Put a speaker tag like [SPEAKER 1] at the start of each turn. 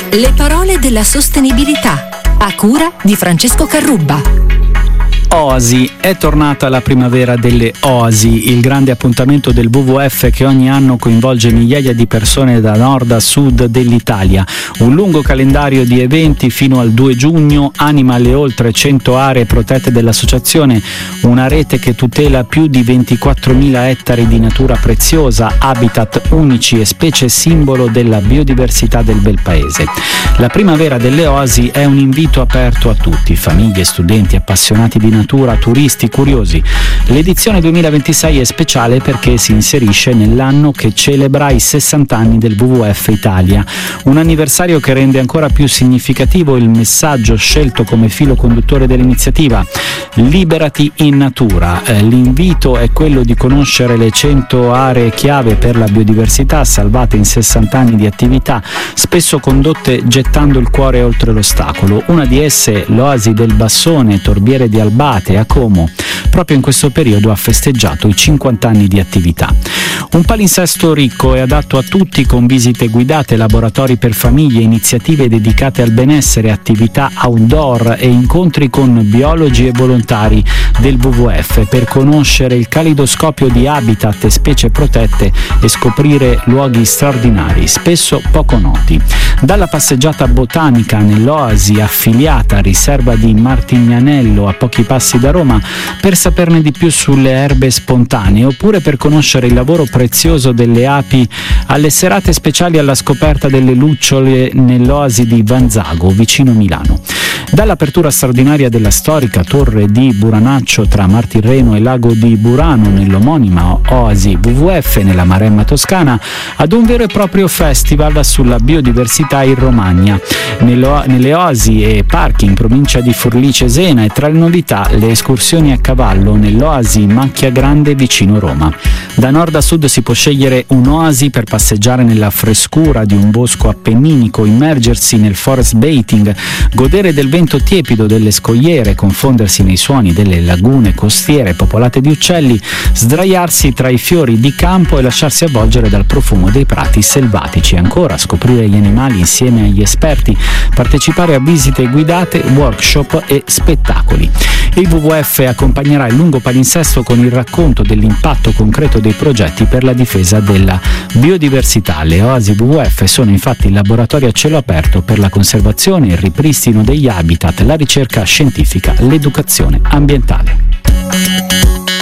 [SPEAKER 1] Le parole della sostenibilità, a cura di Francesco Carrubba.
[SPEAKER 2] Oasi, è tornata la primavera delle Oasi, il grande appuntamento del WWF che ogni anno coinvolge migliaia di persone da nord a sud dell'Italia. Un lungo calendario di eventi fino al 2 giugno anima le oltre 100 aree protette dell'associazione, una rete che tutela più di 24.000 ettari di natura preziosa, habitat unici e specie simbolo della biodiversità del bel paese. La primavera delle Oasi è un invito aperto a tutti, famiglie, studenti, appassionati di natura, turisti, curiosi. L'edizione 2026 è speciale perché si inserisce nell'anno che celebra i 60 anni del WWF Italia, un anniversario che rende ancora più significativo il messaggio scelto come filo conduttore dell'iniziativa: liberati in natura. L'invito è quello di conoscere le 100 aree chiave per la biodiversità salvate in 60 anni di attività, spesso condotte gettando il cuore oltre l'ostacolo. Una di esse, l'Oasi del Bassone, Torbiere di Albate a Como, proprio in questo periodo ha festeggiato i 50 anni di attività. Un palinsesto ricco e adatto a tutti, con visite guidate, laboratori per famiglie, iniziative dedicate al benessere, attività outdoor e incontri con biologi e volontari del WWF per conoscere il calidoscopio di habitat e specie protette e scoprire luoghi straordinari, spesso poco noti. Dalla passeggiata botanica nell'Oasi affiliata a riserva di Martignanello, a pochi passi da Roma, per saperne di più sulle erbe spontanee, oppure per conoscere il lavoro prezioso delle api, alle serate speciali alla scoperta delle lucciole nell'Oasi di Vanzago, vicino Milano. Dall'apertura straordinaria della storica torre di Buranaccio tra Martirreno e Lago di Burano nell'omonima Oasi WWF nella Maremma toscana, ad un vero e proprio festival sulla biodiversità in Romagna. Nelle Oasi e parchi in provincia di Forlì Cesena, e tra le novità le escursioni a cavallo nell'Oasi Macchia Grande vicino Roma. Da nord a sud si può scegliere un'oasi per passeggiare nella frescura di un bosco appenninico, immergersi nel forest bathing, godere del vento tiepido delle scogliere, confondersi nei suoni delle lagune costiere popolate di uccelli, sdraiarsi tra i fiori di campo e lasciarsi avvolgere dal profumo dei prati selvatici. Ancora scoprire gli animali insieme agli esperti, partecipare a visite guidate, workshop e spettacoli. Il WWF accompagnerà il lungo palinsesto con il racconto dell'impatto concreto dei progetti per la difesa della biodiversità. Le Oasi WWF sono infatti laboratori a cielo aperto per la conservazione e il ripristino degli habitat, la ricerca scientifica, l'educazione ambientale.